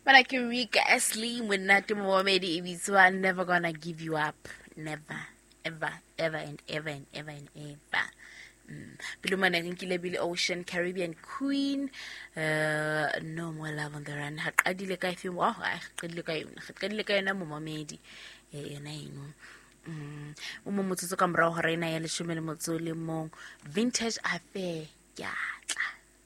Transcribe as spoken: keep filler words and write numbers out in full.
But ke Rika Ashley monate momamedi e bitswa Never Gonna Give You Up. Never, ever, ever and ever and ever and ever. Bilumana nkile Billy Ocean, Caribbean Queen. Uh, no More Love on the Run. Ha qadile ka ife wa ha qadile ka yona. Ha qadile ka yona momamedi. Eh yona eno. Mm. Umo motsotso ka morao ga rena ya leshome le motso le mong. Vintage Affair. Ya tla.